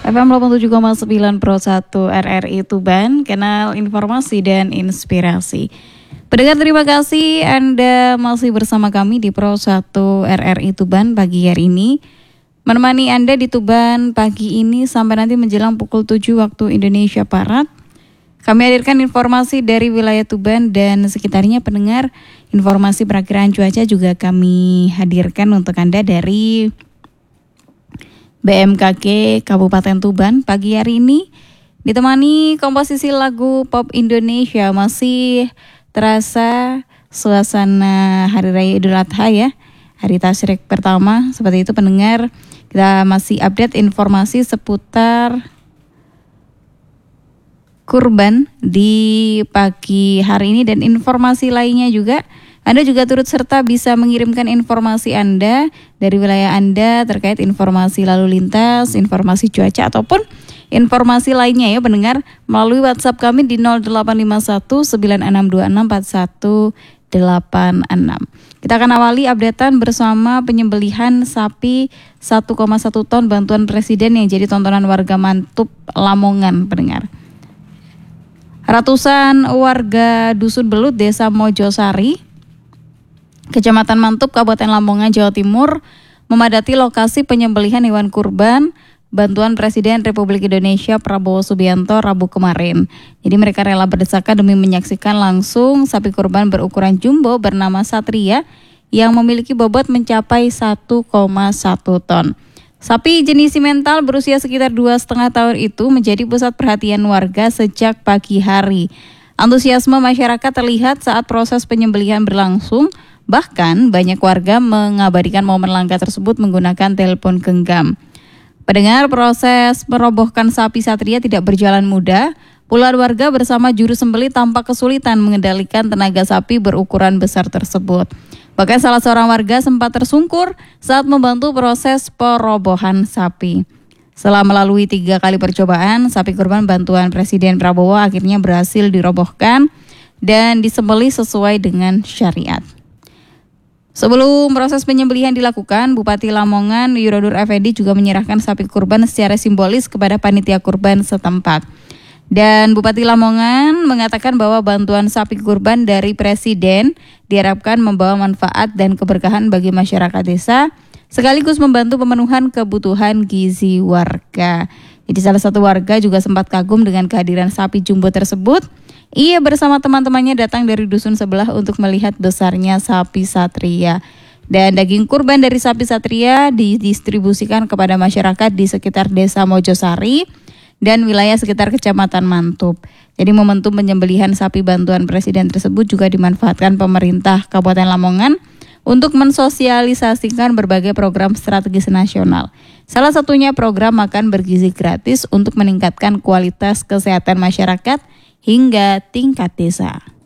FM 87,9 Pro 1 RRI Tuban, kanal informasi dan inspirasi. Pendengar, terima kasih Anda masih bersama kami di Pro 1 RRI Tuban pagi hari ini. Menemani Anda di Tuban pagi ini sampai nanti menjelang pukul 7 waktu Indonesia Barat. Kami hadirkan informasi dari wilayah Tuban dan sekitarnya. Pendengar, informasi perakiraan cuaca juga kami hadirkan untuk Anda dari BMKG Kabupaten Tuban pagi hari ini. Ditemani komposisi lagu pop Indonesia, masih terasa suasana Hari Raya Idul Adha ya, Hari Tasyrik pertama. Seperti itu pendengar, kita masih update informasi seputar kurban di pagi hari ini dan informasi lainnya juga. Anda juga turut serta bisa mengirimkan informasi Anda dari wilayah Anda terkait informasi lalu lintas, informasi cuaca ataupun informasi lainnya ya pendengar, melalui WhatsApp kami di 0851 9626 4186. Kita akan awali updatean bersama penyembelihan sapi 1,1 ton bantuan Presiden yang jadi tontonan warga Mantub, Lamongan pendengar. Ratusan warga Dusun Belut, Desa Mojosari, Kecamatan Mantub, Kabupaten Lamongan, Jawa Timur memadati lokasi penyembelihan hewan kurban bantuan Presiden Republik Indonesia Prabowo Subianto Rabu kemarin. Jadi mereka rela berdesakan demi menyaksikan langsung sapi kurban berukuran jumbo bernama Satria yang memiliki bobot mencapai 1,1 ton. Sapi jenis simental berusia sekitar 2,5 tahun itu menjadi pusat perhatian warga sejak pagi hari. Antusiasme masyarakat terlihat saat proses penyembelihan berlangsung. Bahkan banyak warga mengabadikan momen langka tersebut menggunakan telepon genggam. Pendengar, proses merobohkan sapi Satria tidak berjalan mudah. Puluhan warga bersama juru sembelih tampak kesulitan mengendalikan tenaga sapi berukuran besar tersebut. Bahkan salah seorang warga sempat tersungkur saat membantu proses perobohan sapi. Setelah melalui 3 kali percobaan, sapi kurban bantuan Presiden Prabowo akhirnya berhasil dirobohkan dan disembelih sesuai dengan syariat. Sebelum proses penyembelihan dilakukan, Bupati Lamongan Yurodur Effendi juga menyerahkan sapi kurban secara simbolis kepada panitia kurban setempat. Dan Bupati Lamongan mengatakan bahwa bantuan sapi kurban dari Presiden diharapkan membawa manfaat dan keberkahan bagi masyarakat desa, sekaligus membantu pemenuhan kebutuhan gizi warga. Jadi salah satu warga juga sempat kagum dengan kehadiran sapi jumbo tersebut. Ia bersama teman-temannya datang dari dusun sebelah untuk melihat besarnya sapi Satria. Dan daging kurban dari sapi Satria didistribusikan kepada masyarakat di sekitar Desa Mojosari dan wilayah sekitar Kecamatan Mantub. Jadi momentum penyembelihan sapi bantuan Presiden tersebut juga dimanfaatkan pemerintah Kabupaten Lamongan untuk mensosialisasikan berbagai program strategis nasional. Salah satunya program makan bergizi gratis untuk meningkatkan kualitas kesehatan masyarakat hingga tingkat desa.